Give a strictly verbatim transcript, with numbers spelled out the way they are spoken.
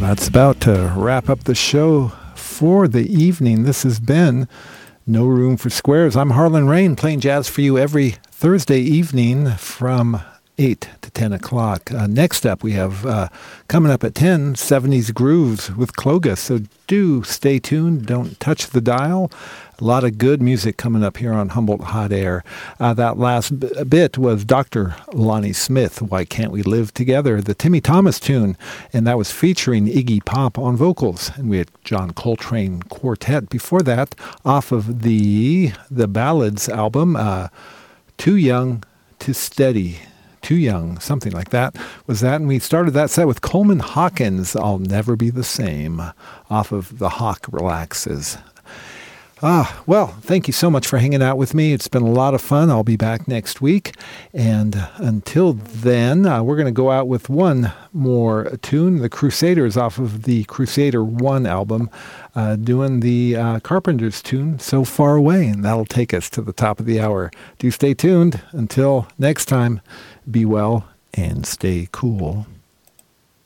That's about to wrap up the show for the evening. This has been No Room for Squares. I'm Harlan Rain, playing jazz for you every Thursday evening from eight to ten o'clock. Uh, next up, we have uh, coming up at ten, seventies Grooves with Clogus. So do stay tuned. Don't touch the dial. A lot of good music coming up here on Humboldt Hot Air. Uh, that last b- bit was Doctor Lonnie Smith, Why Can't We Live Together, the Timmy Thomas tune, and that was featuring Iggy Pop on vocals. And we had John Coltrane Quartet before that, off of the the Ballads album, uh, Too Young to Steady. Too Young, something like that, was that. And we started that set with Coleman Hawkins, I'll Never Be the Same, off of The Hawk Relaxes. Ah, well, thank you so much for hanging out with me. It's been a lot of fun. I'll be back next week. And until then, uh, we're going to go out with one more tune. The Crusaders off of the Crusader one album, uh, doing the uh, Carpenters tune, So Far Away. And that'll take us to the top of the hour. Do stay tuned. Until next time, be well and stay cool.